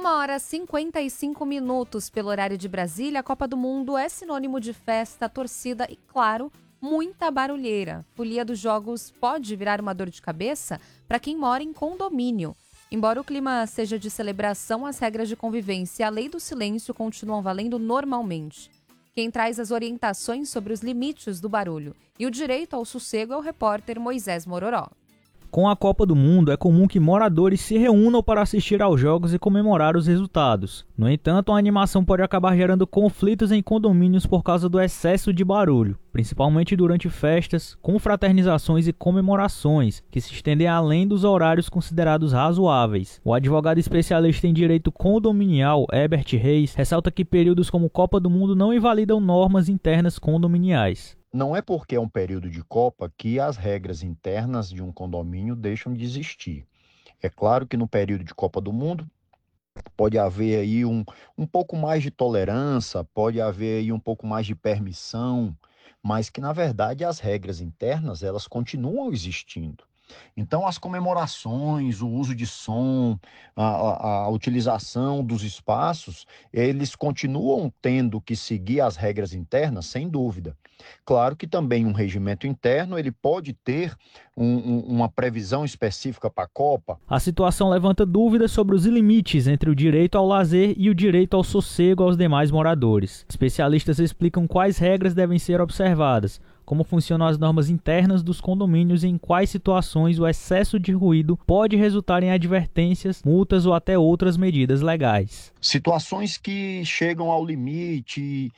1h55 pelo horário de Brasília. A Copa do Mundo é sinônimo de festa, torcida e, claro, muita barulheira. Folia dos jogos pode virar uma dor de cabeça para quem mora em condomínio. Embora o clima seja de celebração, as regras de convivência e a lei do silêncio continuam valendo normalmente. Quem traz as orientações sobre os limites do barulho e o direito ao sossego é o repórter Moisés Mororó. Com a Copa do Mundo, é comum que moradores se reúnam para assistir aos jogos e comemorar os resultados. No entanto, a animação pode acabar gerando conflitos em condomínios por causa do excesso de barulho, principalmente durante festas, confraternizações e comemorações, que se estendem além dos horários considerados razoáveis. O advogado especialista em direito condominial, Herbert Reis, ressalta que períodos como Copa do Mundo não invalidam normas internas condominiais. Não é porque é um período de Copa que as regras internas de um condomínio deixam de existir. É claro que no período de Copa do Mundo pode haver aí um pouco mais de tolerância, pode haver aí um pouco mais de permissão, mas que na verdade as regras internas elas continuam existindo. Então as comemorações, o uso de som, a utilização dos espaços, eles continuam tendo que seguir as regras internas, sem dúvida. Claro que também um regimento interno ele pode ter uma previsão específica para a Copa. A situação levanta dúvidas sobre os limites entre o direito ao lazer e o direito ao sossego aos demais moradores. Especialistas explicam quais regras devem ser observadas, como funcionam as normas internas dos condomínios e em quais situações o excesso de ruído pode resultar em advertências, multas ou até outras medidas legais. Situações que chegam ao limite,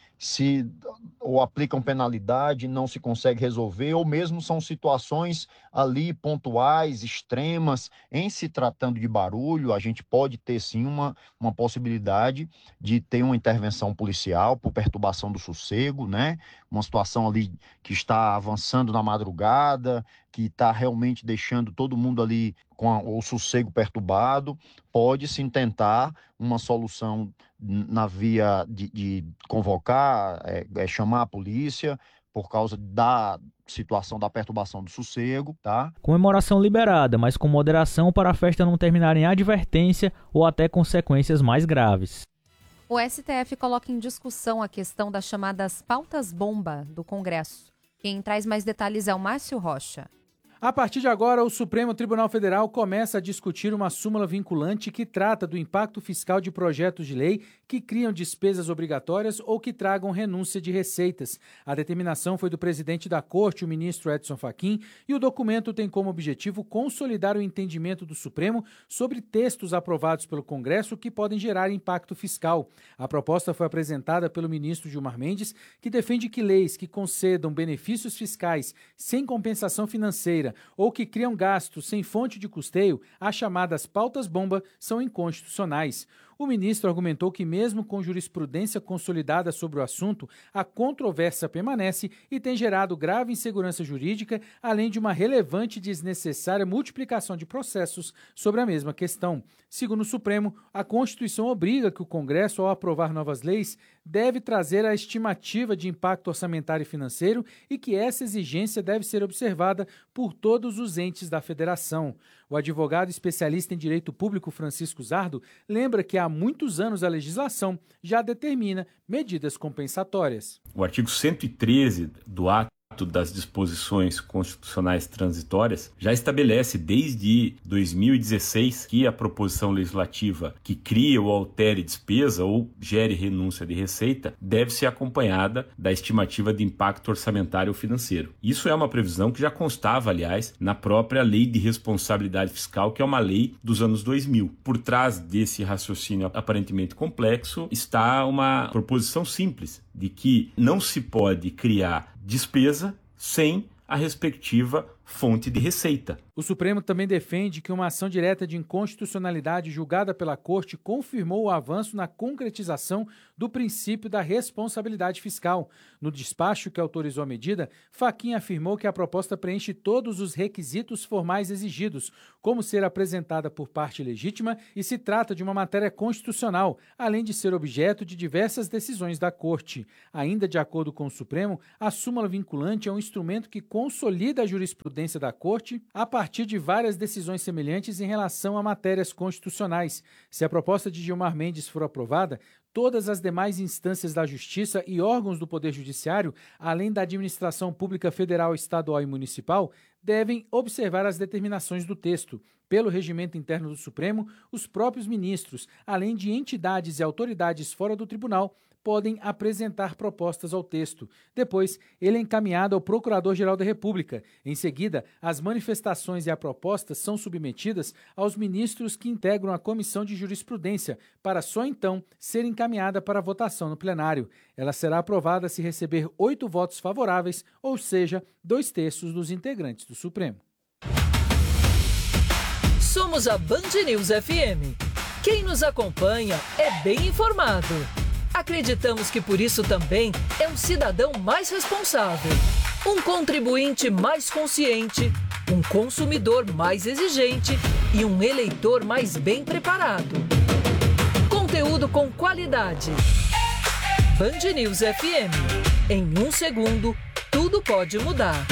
ou aplicam penalidade, não se consegue resolver, ou mesmo são situações ali pontuais, extremas. Em se tratando de barulho, a gente pode ter sim uma possibilidade de ter uma intervenção policial por perturbação do sossego, né? Uma situação ali que está avançando na madrugada, que está realmente deixando todo mundo ali com o sossego perturbado. Pode-se tentar uma solução na via de convocar, chamar a polícia por causa da situação da perturbação do sossego, tá? Comemoração liberada, mas com moderação para a festa não terminar em advertência ou até consequências mais graves. O STF coloca em discussão a questão das chamadas pautas-bomba do Congresso. Quem traz mais detalhes é o Márcio Rocha. A partir de agora, o Supremo Tribunal Federal começa a discutir uma súmula vinculante que trata do impacto fiscal de projetos de lei que criam despesas obrigatórias ou que tragam renúncia de receitas. A determinação foi do presidente da Corte, o ministro Edson Fachin, e o documento tem como objetivo consolidar o entendimento do Supremo sobre textos aprovados pelo Congresso que podem gerar impacto fiscal. A proposta foi apresentada pelo ministro Gilmar Mendes, que defende que leis que concedam benefícios fiscais sem compensação financeira ou que criam gastos sem fonte de custeio, as chamadas pautas-bomba, são inconstitucionais. O ministro argumentou que, mesmo com jurisprudência consolidada sobre o assunto, a controvérsia permanece e tem gerado grave insegurança jurídica, além de uma relevante e desnecessária multiplicação de processos sobre a mesma questão. Segundo o Supremo, a Constituição obriga que o Congresso, ao aprovar novas leis, deve trazer a estimativa de impacto orçamentário e financeiro e que essa exigência deve ser observada por todos os entes da Federação. O advogado especialista em direito público Francisco Zardo lembra que há muitos anos a legislação já determina medidas compensatórias. O artigo 113 do ato das disposições constitucionais transitórias já estabelece desde 2016 que a proposição legislativa que cria ou altere despesa ou gere renúncia de receita deve ser acompanhada da estimativa de impacto orçamentário ou financeiro. Isso é uma previsão que já constava, aliás, na própria Lei de Responsabilidade Fiscal, que é uma lei dos anos 2000. Por trás desse raciocínio aparentemente complexo está uma proposição simples de que não se pode criar despesa sem a respectiva fonte de receita. O Supremo também defende que uma ação direta de inconstitucionalidade julgada pela Corte confirmou o avanço na concretização do princípio da responsabilidade fiscal. No despacho que autorizou a medida, Fachin afirmou que a proposta preenche todos os requisitos formais exigidos, como ser apresentada por parte legítima e se trata de uma matéria constitucional, além de ser objeto de diversas decisões da Corte. Ainda de acordo com o Supremo, a súmula vinculante é um instrumento que consolida a jurisprudência jurisprudência da Corte a partir de várias decisões semelhantes em relação a matérias constitucionais. Se a proposta de Gilmar Mendes for aprovada, todas as demais instâncias da Justiça e órgãos do Poder Judiciário, além da administração pública federal, estadual e municipal, devem observar as determinações do texto. Pelo regimento interno do Supremo, os próprios ministros, além de entidades e autoridades fora do tribunal, podem apresentar propostas ao texto. Depois, ele é encaminhado ao Procurador-Geral da República. Em seguida, as manifestações e a proposta são submetidas aos ministros que integram a Comissão de Jurisprudência, para só então ser encaminhada para votação no plenário. Ela será aprovada se receber 8 votos favoráveis, ou seja, 2/3 dos integrantes do Supremo. Somos a Band News FM. Quem nos acompanha é bem informado. Acreditamos que por isso também é um cidadão mais responsável, um contribuinte mais consciente, um consumidor mais exigente e um eleitor mais bem preparado. Conteúdo com qualidade. Band News FM. Em 1 segundo, tudo pode mudar.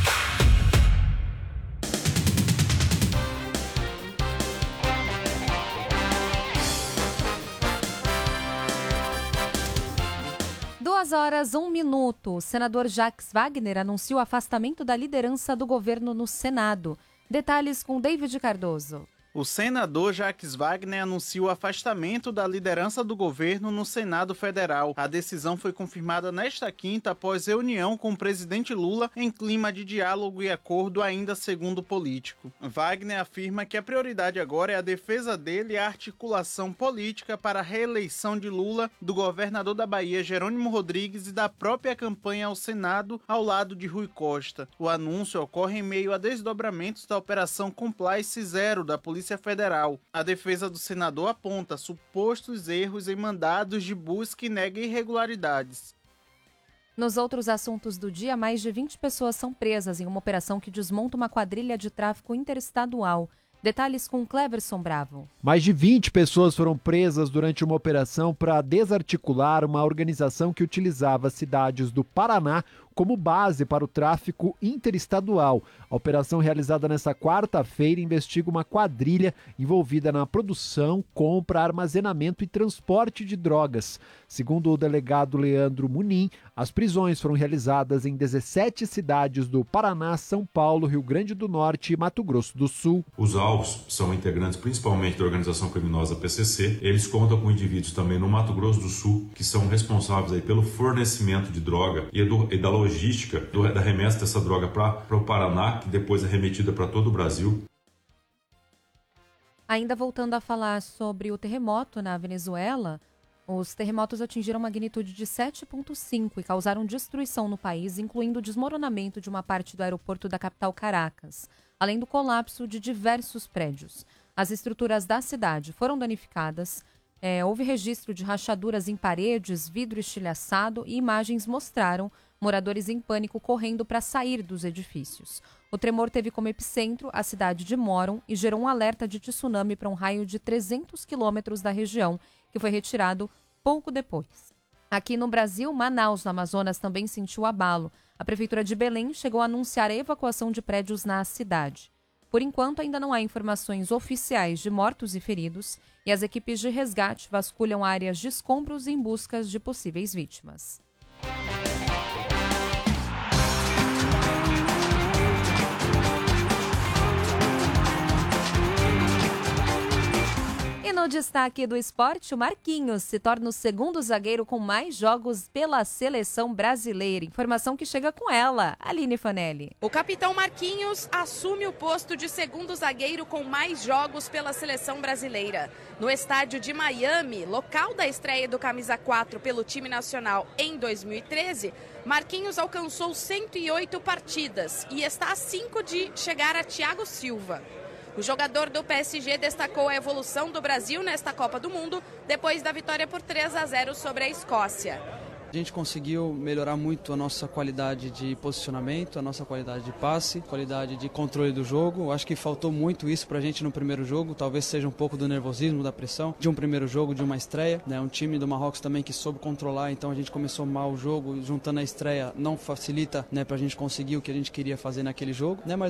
Horas, 1 minuto. O senador Jacques Wagner anuncia o afastamento da liderança do governo no Senado. Detalhes com David Cardoso. O senador Jacques Wagner anunciou o afastamento da liderança do governo no Senado Federal. A decisão foi confirmada nesta quinta após reunião com o presidente Lula em clima de diálogo e acordo ainda segundo o político. Wagner afirma que a prioridade agora é a defesa dele e a articulação política para a reeleição de Lula, do governador da Bahia, Jerônimo Rodrigues, e da própria campanha ao Senado, ao lado de Rui Costa. O anúncio ocorre em meio a desdobramentos da Operação Compliance Zero da Polícia Federal. A defesa do senador aponta supostos erros em mandados de busca e nega irregularidades. Nos outros assuntos do dia, mais de 20 pessoas são presas em uma operação que desmonta uma quadrilha de tráfico interestadual. Detalhes com Cleverson Bravo. Mais de 20 pessoas foram presas durante uma operação para desarticular uma organização que utilizava cidades do Paraná como base para o tráfico interestadual. A operação realizada nesta quarta-feira investiga uma quadrilha envolvida na produção, compra, armazenamento e transporte de drogas. Segundo o delegado Leandro Munim, as prisões foram realizadas em 17 cidades do Paraná, São Paulo, Rio Grande do Norte e Mato Grosso do Sul. Os alvos são integrantes principalmente da organização criminosa PCC. Eles contam com indivíduos também no Mato Grosso do Sul, que são responsáveis aí pelo fornecimento de droga e da logística da remessa dessa droga para o Paraná, que depois é remetida para todo o Brasil. Ainda voltando a falar sobre o terremoto na Venezuela, os terremotos atingiram magnitude de 7,5 e causaram destruição no país, incluindo o desmoronamento de uma parte do aeroporto da capital Caracas, além do colapso de diversos prédios. As estruturas da cidade foram danificadas. Houve registro de rachaduras em paredes, vidro estilhaçado e imagens mostraram moradores em pânico correndo para sair dos edifícios. O tremor teve como epicentro a cidade de Moron e gerou um alerta de tsunami para um raio de 300 quilômetros da região, que foi retirado pouco depois. Aqui no Brasil, Manaus, no Amazonas, também sentiu abalo. A Prefeitura de Belém chegou a anunciar a evacuação de prédios na cidade. Por enquanto, ainda não há informações oficiais de mortos e feridos, e as equipes de resgate vasculham áreas de escombros em busca de possíveis vítimas. E no destaque do esporte, o Marquinhos se torna o segundo zagueiro com mais jogos pela seleção brasileira. Informação que chega com ela, Aline Fanelli. O capitão Marquinhos assume o posto de segundo zagueiro com mais jogos pela seleção brasileira. No estádio de Miami, local da estreia do camisa 4 pelo time nacional em 2013, Marquinhos alcançou 108 partidas e está a 5 de chegar a Thiago Silva. O jogador do PSG destacou a evolução do Brasil nesta Copa do Mundo depois da vitória por 3-0 sobre a Escócia. A gente conseguiu melhorar muito a nossa qualidade de posicionamento, a nossa qualidade de passe, qualidade de controle do jogo. Eu acho que faltou muito isso pra gente no primeiro jogo, talvez seja um pouco do nervosismo, da pressão de um primeiro jogo, de uma estreia. Um time do Marrocos também que soube controlar, então a gente começou mal o jogo, juntando a estreia não facilita pra gente conseguir o que a gente queria fazer naquele jogo. Mas